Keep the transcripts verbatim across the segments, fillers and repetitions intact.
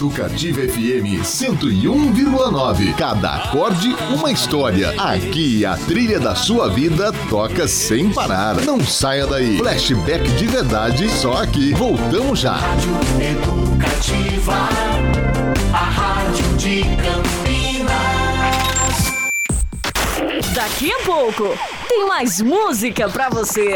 Educativa F M cento e um vírgula nove. Cada acorde, uma história. Aqui a trilha da sua vida toca sem parar. Não saia daí. Flashback de verdade, só aqui. Voltamos já. Rádio Educativa, a rádio de Campinas. Daqui a pouco tem mais música pra você.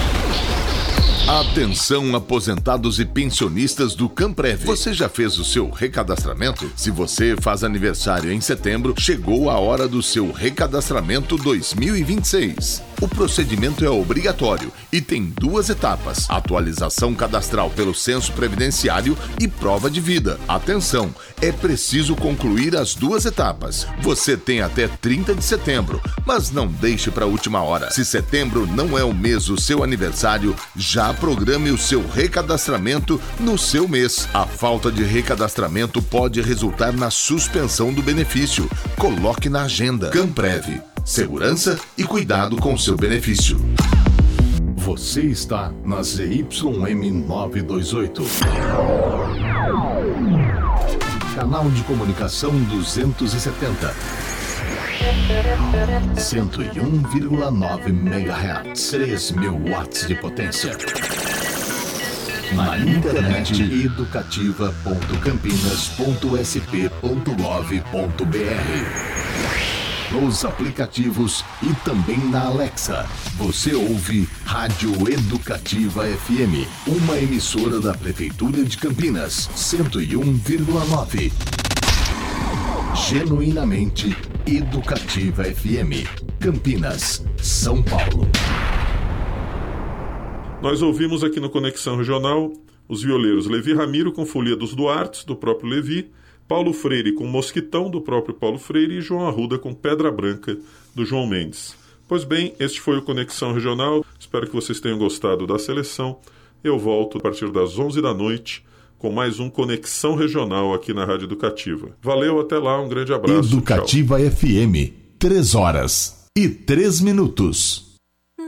Atenção, aposentados e pensionistas do Camprev. Você já fez o seu recadastramento? Se você faz aniversário em setembro, chegou a hora do seu recadastramento dois mil e vinte e seis. O procedimento é obrigatório e tem duas etapas: atualização cadastral pelo censo previdenciário e prova de vida. Atenção, é preciso concluir as duas etapas. Você tem até trinta de setembro, mas não deixe para a última hora. Se setembro não é o mês do seu aniversário, já programe o seu recadastramento no seu mês. A falta de recadastramento pode resultar na suspensão do benefício. Coloque na agenda. Camprev. Segurança e cuidado com seu benefício. Você está na Z Y M novecentos e vinte e oito. Canal de comunicação duzentos e setenta. cento e um vírgula nove megahertz. três mil watts de potência. Na internet, educativa ponto campinas ponto s p ponto gov ponto b r. Nos aplicativos e também na Alexa. Você ouve Rádio Educativa F M, uma emissora da Prefeitura de Campinas, cento e um vírgula nove. Genuinamente Educativa F M, Campinas, São Paulo. Nós ouvimos aqui no Conexão Regional os violeiros Levi Ramiro com Folia dos Duartes, do próprio Levi, Paulo Freire com Mosquitão, do próprio Paulo Freire, e João Arruda com Pedra Branca, do João Mendes. Pois bem, este foi o Conexão Regional. Espero que vocês tenham gostado da seleção. Eu volto a partir das onze da noite com mais um Conexão Regional aqui na Rádio Educativa. Valeu, até lá, um grande abraço. Educativa tchau. F M, três horas e três minutos.